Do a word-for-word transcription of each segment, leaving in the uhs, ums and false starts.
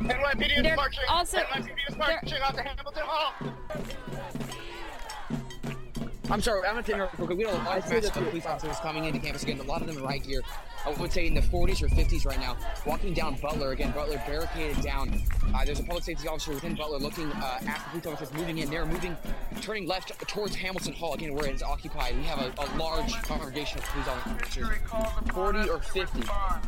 N Y P D is They're marching. also- N Y P D is marching out to Hamilton Hall. I'm sorry, I'm gonna take real quick. We don't have large mass of police officers coming into campus again. A lot of them are right here. I would say in the forties or fifties right now. Walking down Butler again. Butler barricaded down. Uh, there's a public safety officer within Butler looking uh, at the police officers moving in. They're moving, turning left towards Hamilton Hall again, where it is occupied. We have a, a large congregation of police officers, forty or fifty.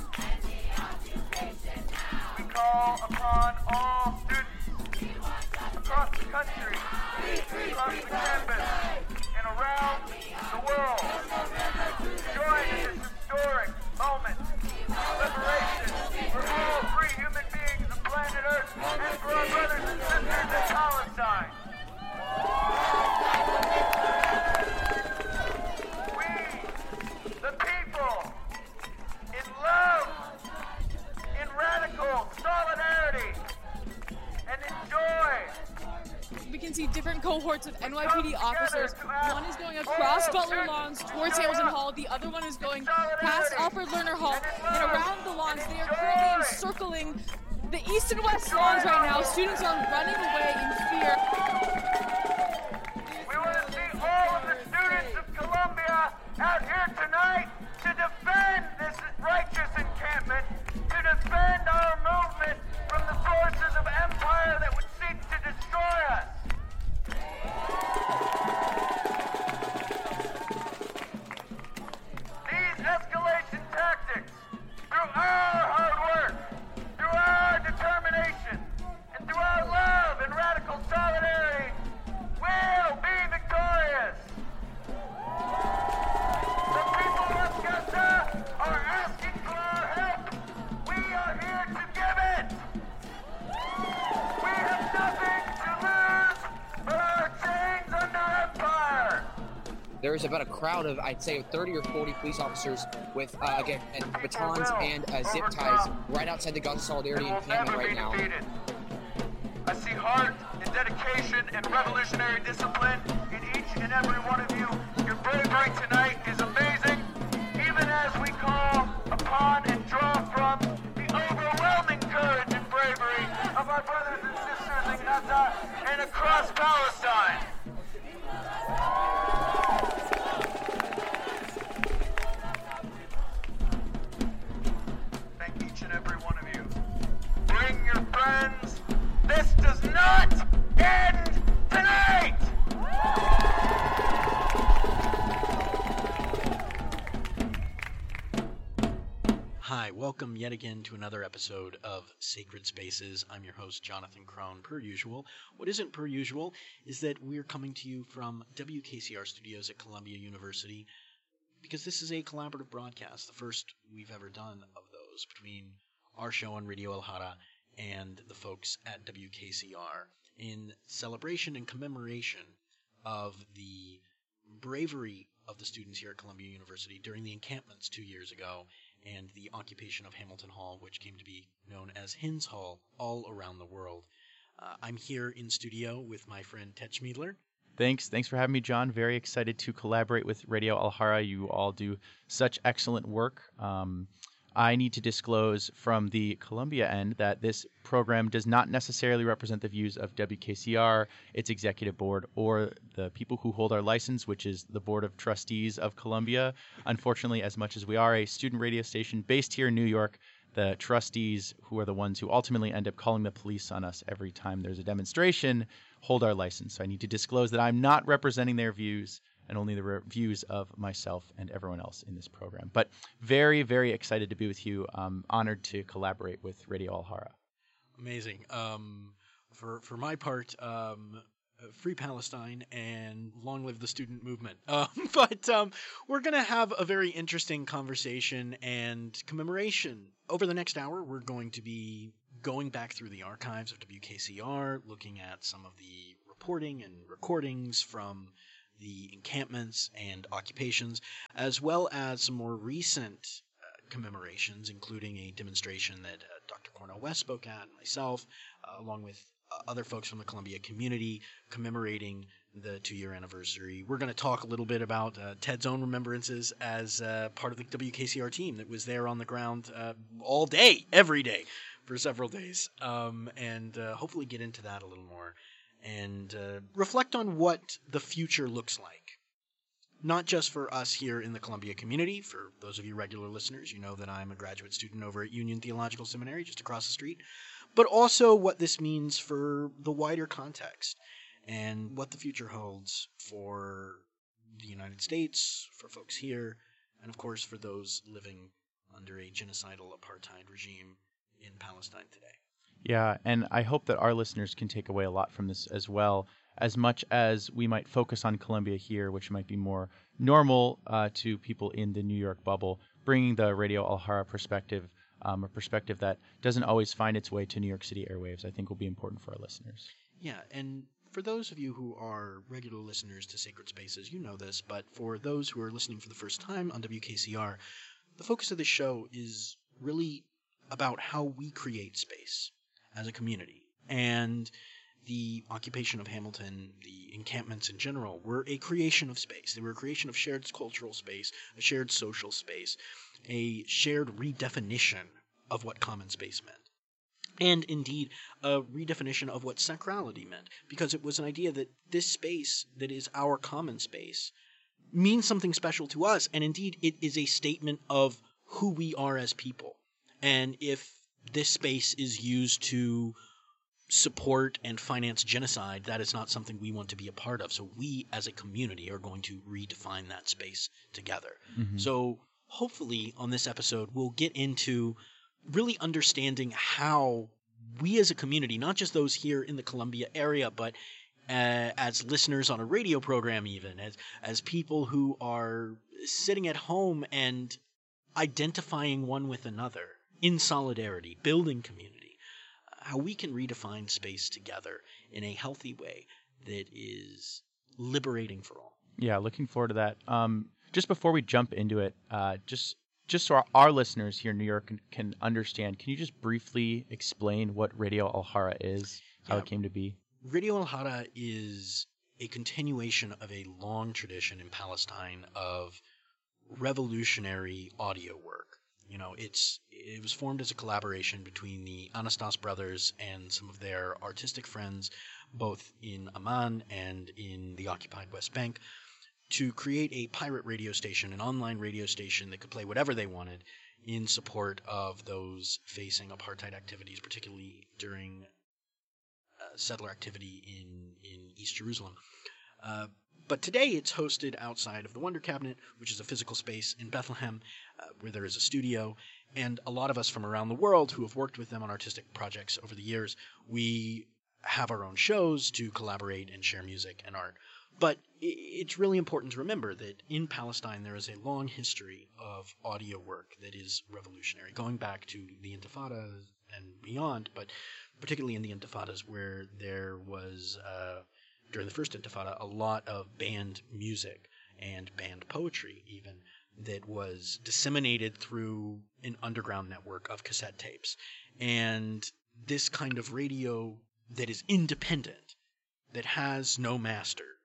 We call upon all students across the country, across the campus, and around the world to join in this historic moment of liberation for all free human beings on planet Earth and for our brothers and sisters in Palestine. We, the people, in love, in radical solidarity, and in joy, We can see different cohorts of N Y P D officers. One is going across Butler Lawns towards Hamilton Hall. The other one is going past Alfred Lerner Hall and around the lawns. They are currently encircling the east and west lawns right now. Students are running away in fear. we want to see all of the students of Columbia out here tonight to defend this righteous encampment, to defend our movement from the forces of empire that would seek to destroy us. These escalation tactics, through our hard work, through our determination, and through our love and radical solidarity, will be victorious. The people of Gaza are asking for our help. We are here to give it. We have nothing to lose but our chains under empire. There is about a crowd of, I'd say, thirty or forty police officers with, uh, again, batons and uh, zip ties right outside the Gaza Solidarity will encampment never right be now. defeated. I see heart and dedication and revolutionary discipline in each and every one of you. Your bravery tonight is amazing, even as we call upon and draw from the overwhelming courage and bravery of our brothers and sisters in Gaza and across Palestine. Thank each and every one of you. Bring your friends. This does not end tonight! Hi, welcome yet again to another episode of Sacred Spaces. I'm your host, Jonathan Crone, per usual. What isn't per usual is that we're coming to you from W K C R studios at Columbia University, because this is a collaborative broadcast, the first we've ever done of those, between our show on Radio El Hara and the folks at W K C R, in celebration and commemoration of the bravery of the students here at Columbia University during the encampments two years ago and the occupation of Hamilton Hall, which came to be known as Hins Hall all around the world. Uh, I'm here in studio with my friend Ted Schmiedler. Thanks. Thanks for having me, John. Very excited to collaborate with Radio El Hara. You all do such excellent work. Um, I need to disclose from the Columbia end that this program does not necessarily represent the views of W K C R, its executive board, or the people who hold our license, which is the Board of Trustees of Columbia. Unfortunately, as much as we are a student radio station based here in New York, the trustees, who are the ones who ultimately end up calling the police on us every time there's a demonstration, hold our license. So I need to disclose that I'm not representing their views and only the re- views of myself and everyone else in this program. But very, very excited to be with you. I'm honored to collaborate with Radio El Hara. Amazing. Um, for for my part, um, free Palestine and long live the student movement. Um, but um, we're going to have a very interesting conversation and commemoration. Over the next hour, we're going to be going back through the archives of W K C R, looking at some of the reporting and recordings from the encampments and occupations, as well as some more recent uh, commemorations, including a demonstration that uh, Doctor Cornel West spoke at, myself, uh, along with other folks from the Columbia community commemorating the two-year anniversary. We're going to talk a little bit about uh, Ted's own remembrances as uh, part of the W K C R team that was there on the ground uh, all day, every day, for several days, um, and uh, hopefully get into that a little more and uh, reflect on what the future looks like. Not just for us here in the Columbia community. For those of you regular listeners, you know that I'm a graduate student over at Union Theological Seminary just across the street, but also what this means for the wider context and what the future holds for the United States, for folks here, and of course for those living under a genocidal apartheid regime in Palestine today. Yeah, and I hope that our listeners can take away a lot from this as well. As much as we might focus on Columbia here, which might be more normal uh, to people in the New York bubble, bringing the Radio Alhara perspective, um, a perspective that doesn't always find its way to New York City airwaves, I think will be important for our listeners. Yeah, and for those of you who are regular listeners to Sacred Spaces, you know this, but for those who are listening for the first time on W K C R, the focus of this show is really about how we create space as a community. And the occupation of Hamilton, the encampments in general, were a creation of space. They were a creation of shared cultural space, a shared social space, a shared redefinition of what common space meant. And indeed, a redefinition of what sacrality meant, because it was an idea that this space that is our common space means something special to us, and indeed it is a statement of who we are as people. And if this space is used to support and finance genocide, that is not something we want to be a part of. So we as a community are going to redefine that space together. Mm-hmm. So hopefully on this episode, we'll get into really understanding how we as a community, not just those here in the Columbia area, but uh, as listeners on a radio program even, as, as people who are sitting at home and identifying one with another in solidarity, building community, how we can redefine space together in a healthy way that is liberating for all. Yeah, looking forward to that. Um, just before we jump into it, uh, just just so our, our listeners here in New York can, can understand, can you just briefly explain what Radio Alhara is, how yeah. it came to be? Radio Alhara is a continuation of a long tradition in Palestine of revolutionary audio work. You know, it's it was formed as a collaboration between the Anastas brothers and some of their artistic friends, both in Amman and in the occupied West Bank, to create a pirate radio station, an online radio station that could play whatever they wanted in support of those facing apartheid activities, particularly during uh, settler activity in, in East Jerusalem. Uh, But today it's hosted outside of the Wonder Cabinet, which is a physical space in Bethlehem, uh, where there is a studio. And a lot of us from around the world who have worked with them on artistic projects over the years, we have our own shows to collaborate and share music and art. But it's really important to remember that in Palestine there is a long history of audio work that is revolutionary, going back to the Intifada and beyond, but particularly in the Intifadas where there was... Uh, during the first Intifada, a lot of banned music and banned poetry even that was disseminated through an underground network of cassette tapes. And this kind of radio that is independent, that has no master,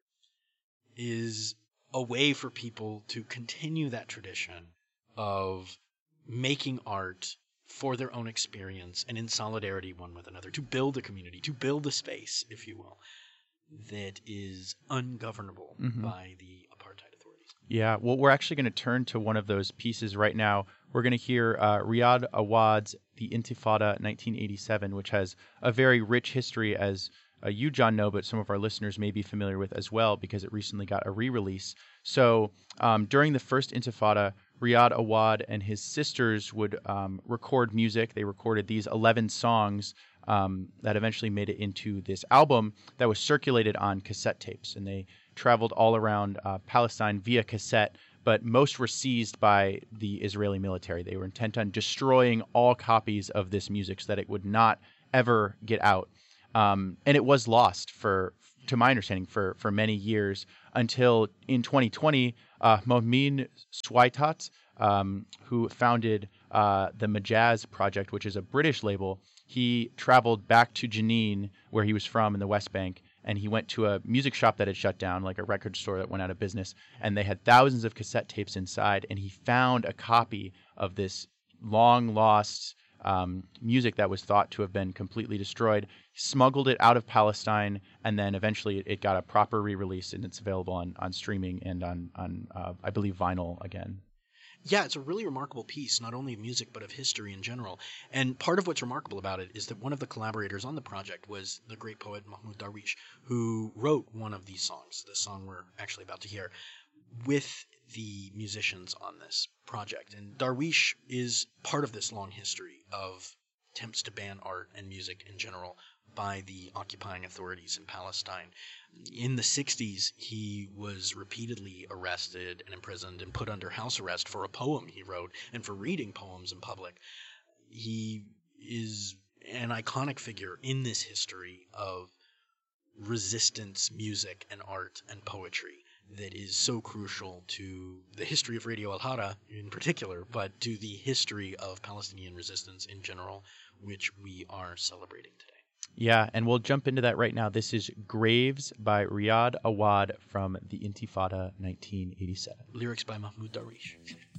is a way for people to continue that tradition of making art for their own experience and in solidarity one with another, to build a community, to build a space, if you will, that is ungovernable mm-hmm. by the apartheid authorities. Yeah, well, we're actually going to turn to one of those pieces right now. We're going to hear uh, Riyad Awad's The Intifada nineteen eighty-seven, which has a very rich history, as uh, you, John, know, but some of our listeners may be familiar with as well, because it recently got a re-release. So um, during the first Intifada, Riyad Awad and his sisters would um, record music. They recorded these eleven songs Um, that eventually made it into this album that was circulated on cassette tapes. And they traveled all around uh, Palestine via cassette, but most were seized by the Israeli military. They were intent on destroying all copies of this music so that it would not ever get out. Um, and it was lost, for, to my understanding, for, for many years, until in twenty twenty, uh, Momin Swaitat um, who founded uh, the Majaz Project, which is a British label. He traveled back to Jenin, where he was from in the West Bank, and he went to a music shop that had shut down, like a record store that went out of business, and they had thousands of cassette tapes inside, and he found a copy of this long-lost um, music that was thought to have been completely destroyed, smuggled it out of Palestine, and then eventually it, it got a proper re-release, and it's available on, on streaming and on, on uh, I believe, vinyl again. Yeah, it's a really remarkable piece, not only of music, but of history in general. And part of what's remarkable about it is that one of the collaborators on the project was the great poet Mahmoud Darwish, who wrote one of these songs, the song we're actually about to hear, with the musicians on this project. And Darwish is part of this long history of attempts to ban art and music in general by the occupying authorities in Palestine. In the sixties, he was repeatedly arrested and imprisoned and put under house arrest for a poem he wrote and for reading poems in public. He is an iconic figure in this history of resistance, music, and art and poetry that is so crucial to the history of Radio Al-Hara in particular, but to the history of Palestinian resistance in general, which we are celebrating today. Yeah, and we'll jump into that right now. This is Graves by Riyad Awad from the Intifada nineteen eighty-seven. Lyrics by Mahmoud Darwish.